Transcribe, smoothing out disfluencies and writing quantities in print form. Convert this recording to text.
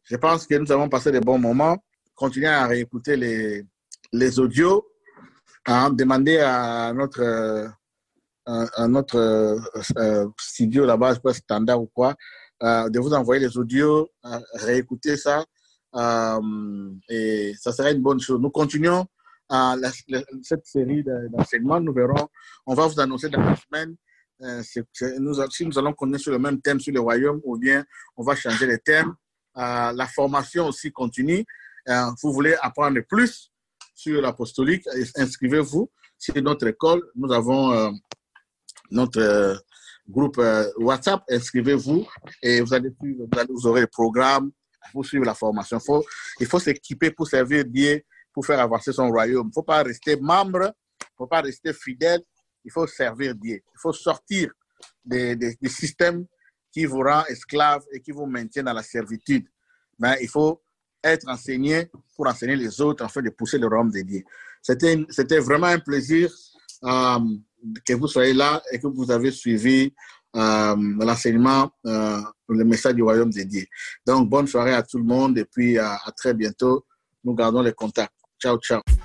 Je pense que nous avons passé des bons moments. Continuez à réécouter les audios, demander à notre studio là-bas, je sais pas standard ou quoi, de vous envoyer les audios, réécouter ça, et ça serait une bonne chose. Nous continuons cette série d'enseignements. Nous verrons, on va vous annoncer dans la semaine si nous allons continuer sur le même thème sur le royaume ou bien on va changer les thèmes. La formation aussi continue. Vous voulez apprendre plus sur l'apostolique, inscrivez-vous sur notre école. Nous avons notre groupe WhatsApp, inscrivez-vous et vous aurez le programme pour suivre la formation. Il faut s'équiper pour servir Dieu, pour faire avancer son royaume. Il ne faut pas rester membre, il ne faut pas rester fidèle, il faut servir Dieu. Il faut sortir des systèmes qui vous rendent esclaves et qui vous maintiennent dans la servitude. Mais il faut être enseigné pour enseigner les autres afin de pousser le royaume de Dieu. C'était vraiment un plaisir que vous soyez là et que vous avez suivi l'enseignement, le message du royaume de Dieu. Donc, bonne soirée à tout le monde et puis à très bientôt. Nous gardons les contacts. Ciao, ciao.